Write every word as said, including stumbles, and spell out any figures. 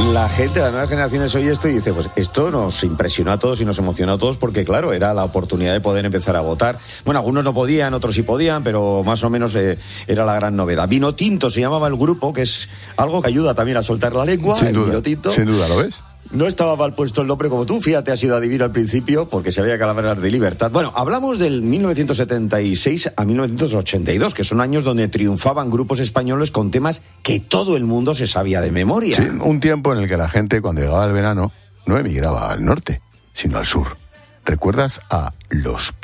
La gente, las nuevas generaciones oye esto y dice, pues esto nos impresionó a todos y nos emocionó a todos porque, claro, era la oportunidad de poder empezar a votar. Bueno, algunos no podían, otros sí podían, pero más o menos eh, era la gran novedad. Vino Tinto se llamaba el grupo, que es algo que ayuda también a soltar la lengua. Sin el duda, Vino Tinto. sin duda, ¿lo ves? No estaba mal puesto el nombre como tú, fíjate, ha sido adivino al principio porque se había calaveras de libertad. Bueno, hablamos del mil novecientos setenta y seis a mil novecientos ochenta y dos, que son años donde triunfaban grupos españoles con temas que todo el mundo se sabía de memoria. Sí, un tiempo en el que la gente, cuando llegaba el verano, no emigraba al norte, sino al sur. ¿Recuerdas a Los